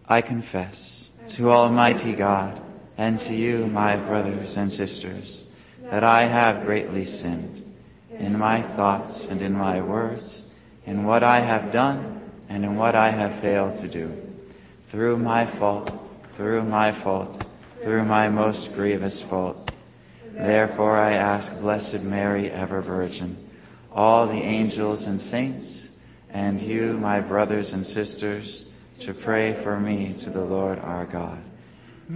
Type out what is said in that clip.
I confess to Almighty God and to you, my brothers and sisters, that I have greatly sinned in my thoughts and in my words, in what I have done and in what I have failed to do, through my fault, through my most grievous fault. Therefore I ask Blessed Mary, ever Virgin, all the angels and saints, and you, my brothers and sisters, to pray for me to the Lord our God.